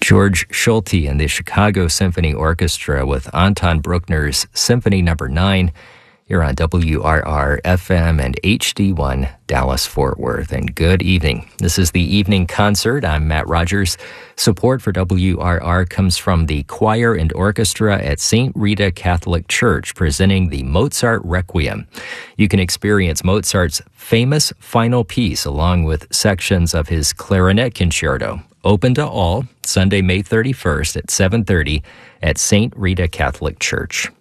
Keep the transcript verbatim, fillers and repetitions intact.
George Schulte and the Chicago Symphony Orchestra with Anton Bruckner's Symphony Number nine. You're on W R R F M and H D one Dallas-Fort Worth. And good evening. This is the evening concert. I'm Matt Rogers. Support for W R R comes from the choir and orchestra at Saint Rita Catholic Church, presenting the Mozart Requiem. You can experience Mozart's famous final piece along with sections of his clarinet concerto. Open to all, Sunday, May thirty-first at seven thirty at Saint Rita Catholic Church.